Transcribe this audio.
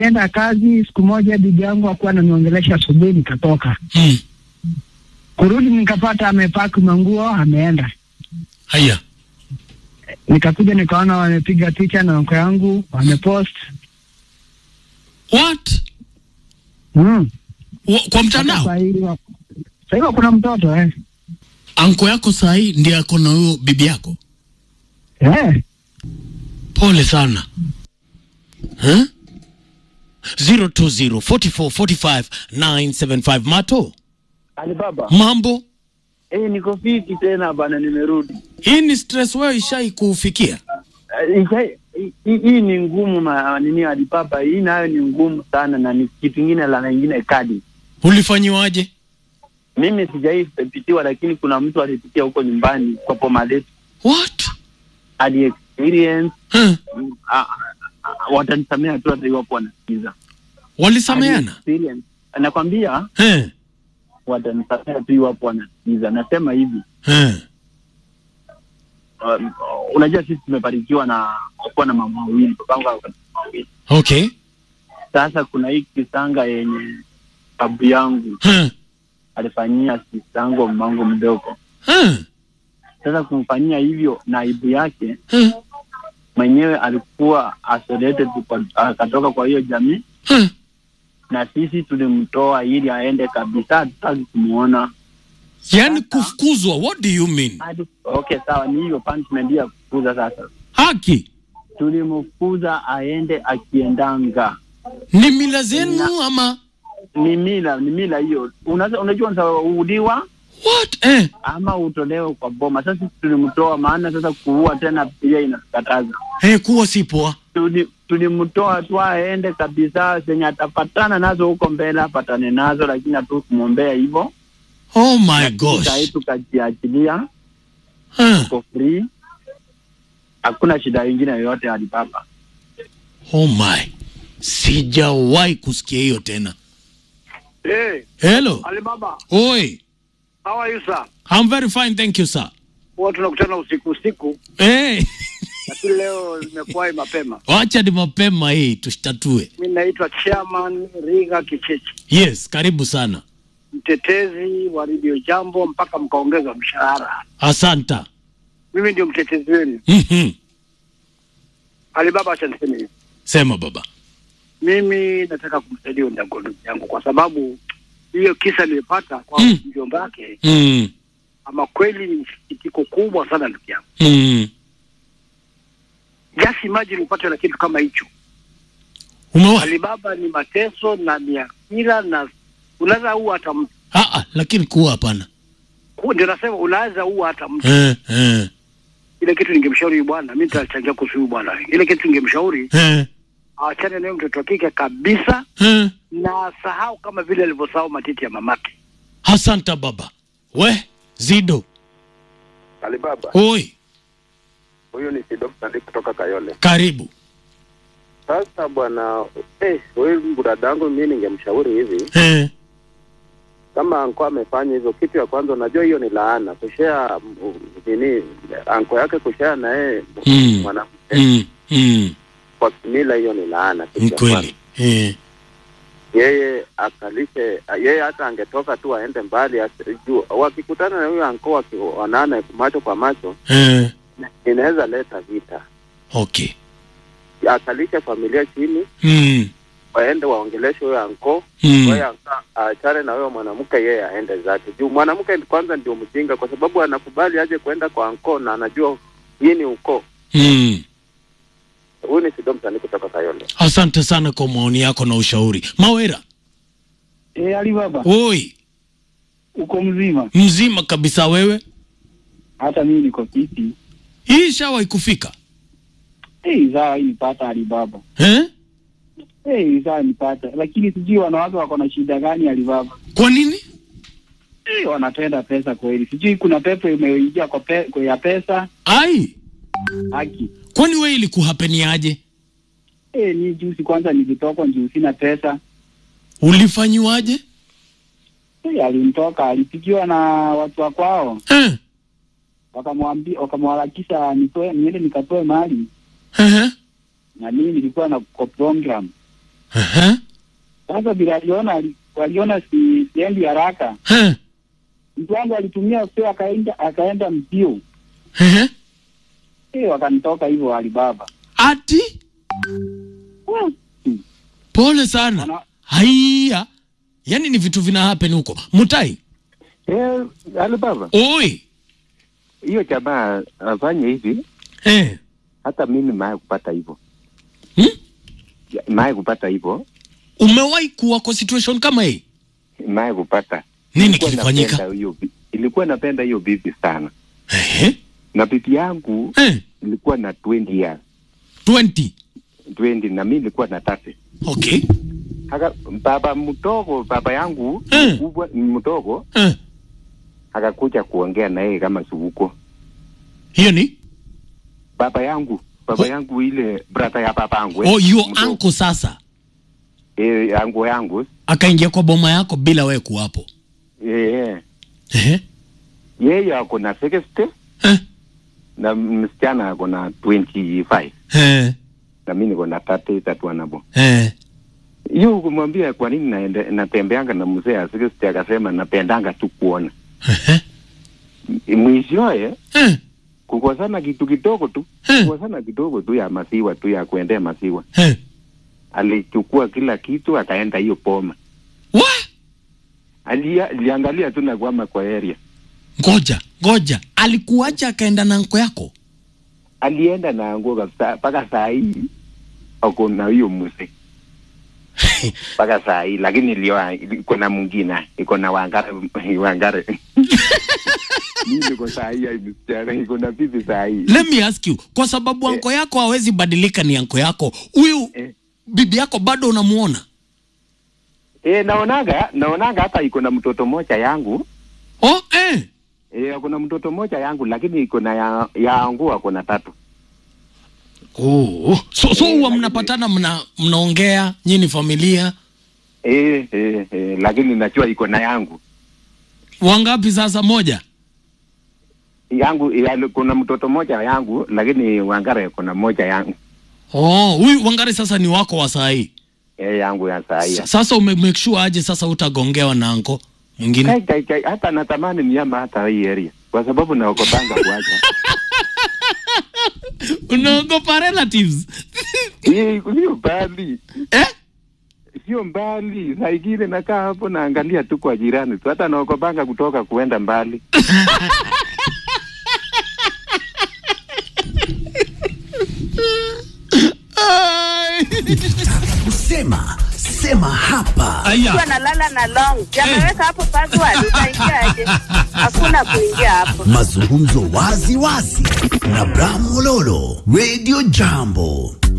Nenda kazi, siku moja bibi yangu akuwa ananiongelesha asubuhi, nikatoka. Kurudi nikapata amepaki manguo ameenda. Haya. Nikakuja nikaona wamepiga picha na mko yangu, wamepost. What? Kwa mtandao? Sasa kuna mtoto Anko yako sahi ndiye ako na huyo bibi yako? Pole sana. 020445975 Mato. Alibaba. Mambo? Niko fiti tena bana, nimerudi. Hii ni stress wewe ishai kufikia? Hii ni ngumu nini Alibaba, hii nayo ni ngumu sana na ni kitu kingine la nyingine kadi. Ulifanyiwaje? Mimi sijaipitiwa, lakini kuna mtu alipitia huko nyumbani kwa Pomaletu. What? Ali experience. Watanisamea tu hata iwapo wanasikiza. Walisameana? Anakwambia watanisamea tu iwapo wanasikiza. Nasema hivi. Unajua sisi tumebarikiwa na kuwa na mama wawili, babangu ana mama wawili. Okay. Sasa kuna hii kisanga yenye babu yangu alifanyia sistangu mamangu mdogo. Sasa kumfanyia hivyo naibu yake mwenyewe alikuwa isolated, akatoka kwa hiyo jamii. Na sisi tulimtoa ili aende kabisa, hatutaki kumuona. Yani kufukuzwa, what do you mean? Okay, sawa, ni hiyo punishment ya kufukuza sasa. Haki? Tulimfukuza aende akiendanga. Ni mila zenu ama? Ni mila hiyo. Unajua unaudiwa? What? Ama utolewe kwa boma. Sasa tulimtoa, maana sasa kuua tena pia inakataza. Kuwa si poa. Tulimtoa tu aende kabisa, senye atapatana nazo huko mbele apatane nazo, lakini hatu kumwombea hivyo. Oh my gosh. Sasa tukajiachilia. Uko free. Hakuna shida nyingine yoyote Alibaba. Oh my. Sijawahi kusikia hiyo tena. Hello. Alibaba. Oi. How are you, sir? I'm very fine, thank you, sir. Huwa tunakutana usiku. Lakini leo imekuwa mapema. Wacha ni mapema hii tushtatue. Mimi naitwa Chairman Riga Kichechi. Yes, karibu sana. Mtetezi wa Radio Jambo mpaka mkaongeza mshahara. Asanta. Mimi ndio mtetezi wenu. Alibaba, acha niseme hivi. Sema baba. Mimi nataka kumsaidia ndugu yangu kwa sababu hiyo kisa nilipata kwa mjomba wake. Ama kweli ni msikitiko kubwa sana ndugu yangu. Just imagine upate na kitu kama hicho. Alibaba, ni mateso na ni hasira na unaweza ua hata mtu. Lakini kuwa hapana. Ndio nasema unaweza ua hata mtu. Ile kitu ningemshauri bwana, mimi nitachangia kuhusu bwana. Ile kitu ningemshauri aachane na mtoto wa kike kabisa. Na sahau kama vile alivyosahau matiti ya mamake. Asante baba. We Zido. Alibaba. Oi. Huyu ni Dr. kutoka Kayole. Karibu. Sasa bwana, wewe mbudadangu, mimi ningemshauri hivi. Kama anko amefanya hivyo, kitu ya kwanza unajua hiyo ni laana. Kushare nini anko yake kushare na yeye mwanamke. Kwa kimila hiyo ni laana. Kweli. Yeye akalishe, yeye hata angetoka tu aende mbali, wakikutana na huyo anko wakionana macho kwa macho, inaweza leta vita. Okay. Akalishe familia chini. Waende waongeleshe huyo anko. Wewe achane na huyo mwanamke, yeye aende zake. Juu mwanamke kwanza ndio mjinga, kwa sababu anakubali aje kwenda kwa anko na anajua yeye ni uko. Huyu ni Dr. kutoka Kayole. Asante sana kwa maoni yako na ushauri. Mawera. Alibaba. Oi. Uko mzima? Mzima kabisa, wewe? Hata mimi niko fiti. Hii shawa ikufika? Zaa nipata Alibaba. Zaa nipata. Lakini sijui wanawake wako na shida gani Alibaba. Kwa nini? Wanapenda pesa kweli. Sijui kuna pepo imeingia kwa ya pesa. Haki. Kwani wewe ilikuhapeniaje? Ni juzi kwanza nilitoka juu sina pesa. Ulifanywaje? Alimtoka, alipigiwa na watu wa kwao. Wakamwalakisha niende nikatoe mali. Na mimi nilikuwa na kwa program. Sasa bila waliona siendi haraka. Mtu wangu alitumia fare akaenda mbio. Wakanitoka hivyo Alibaba. Ati? Pole sana. Haiya. Yaani ni vitu vina happen huko. Mutai? Alibaba. Oi. Hiyo jamaa afanye hivi. Hata mimi mae kupata hivyo. Mae kupata hivyo. Umewahi kuwa kwa situation kama hii? Mae kupata. Nini kilifanyika? Ilikuwa napenda hiyo bibi sana. Na bibi yangu ilikuwa na 20 years. 20 na mimi nilikuwa na 30. Okay. Haka baba yangu kubwa mdogo akakuja kuongea na yeye kama subuko. Hiyo ni baba yangu ile brother ya baba yangu. Your uncle sasa. Uncle yangu akaingia kwa boma yako bila wewe kuwapo. Yeye ako na 60 na msichana ako na 25. Na mimi niko na 30 nabo. Hiyo kumwambia kwa nini natembeanga na mzee ya 60 akasema napendanga tu kuona. Mwishoe kukosana kitu kidogo tu. Kukosana kidogo tu ya maziwa tu ya kuendea maziwa. Alichukua kila kitu akaenda hiyo poma. Aliangalia tu na kwama kwa area. Ngoja. Alikuacha akaenda na anko yako? Alienda na anko kabisa paka saa hii. Ako na hiyo muse. Paka saa hii lakini iko na mwingine, iko na wangare. Mimi niko saa hii msichana, iko na bibi saa hii. Let me ask you, kwa sababu anko yako hawezi badilika ni anko yako. Huyu bibi yako bado unamuona? Naonaga hata iko na mtoto mmoja yangu. Kuna mtoto mmoja yangu lakini iko na ya angu ako na 3. So huwa mnapatana mnaongea nyinyi familia? Lakini najua iko na yangu. Wangapi sasa? Moja? Yangu kuna mtoto mmoja yangu lakini Wangare kuna mmoja yangu. Huyu Wangare sasa ni wako wa saa hii? Yangu ya saa hii. Sasa make sure aje sasa utagongewa na anko mwingine? Hata natamani niama hata hii area kwa sababu naokopanga kuacha. Unaogopa relatives? Sio mbali. Sio mbali. Saa ingine nakaa hapo naangalia tu kwa jirani. Hata naokopanga kutoka kuenda mbali. Sema hapa. Kwa nalala na long. Yameweka hapo password utaingiaje? Hakuna kuingia hapo. Mazungumzo wazi na Bram Mololo, Radio Jambo.